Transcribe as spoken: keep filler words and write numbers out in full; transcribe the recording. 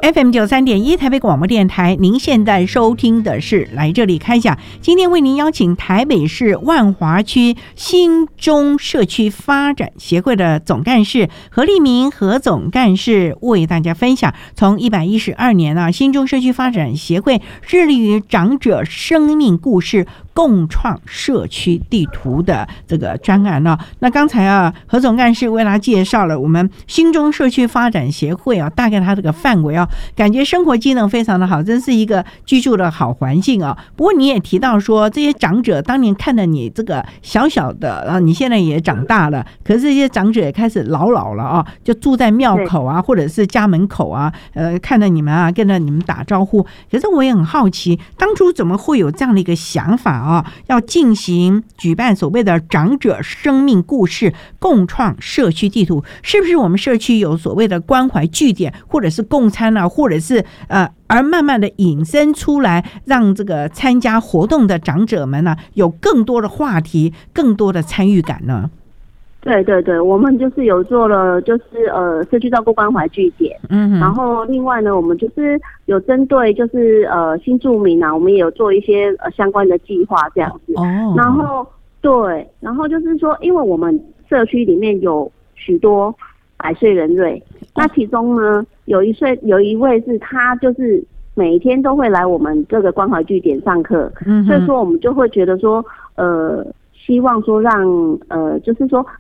F M 九三点一台北广播电台，您现在收听的是来这里开讲。今天为您邀请台北市万华区新中社区发展协会的总干事何立明何总干事为大家分享，从一百一十二年啊，新中社区发展协会致力于长者生命故事共创社区地图的这个专案呢、啊。那刚才啊，何总干事为大家介绍了我们新中社区发展协会啊，大概它这个范围啊，感觉生活机能非常的好，真是一个居住的好环境啊。不过你也提到说，这些长者当年看到你这个小小的，然后你现在也长大了，可是这些长者也开始老老了啊，就住在庙口啊，或者是家门口啊，呃，看到你们啊，跟着你们打招呼。可是我也很好奇，当初怎么会有这样的一个想法啊？要进行举办所谓的长者生命故事共创社区地图，是不是我们社区有所谓的关怀据点，或者是共餐啊，或者是呃，而慢慢的引申出来，让这个参加活动的长者们呢、啊，有更多的话题，更多的参与感呢？ 对对对，我们就是有做了，就是呃社区照顾关怀据点，嗯，然后另外呢，我们就是有针对就是呃新住民啊，我们也有做一些呃相关的计划这样子，哦，然后对，然后就是说，因为我们社区里面有许多百岁人瑞，那其中呢有一岁有一位是他就是每一天都会来我们这个关怀据点上课，嗯，所以说我们就会觉得说，呃。希望说让呃，就是说